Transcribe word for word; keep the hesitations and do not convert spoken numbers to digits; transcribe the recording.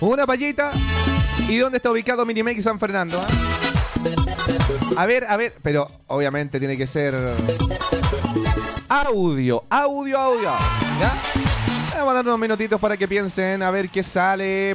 Una payita. ¿Y dónde está ubicado Minimake San Fernando? ¿eh? A ver, a ver, pero obviamente tiene que ser audio, audio, audio. ¿Ya? Vamos a dar unos minutitos para que piensen a ver qué sale.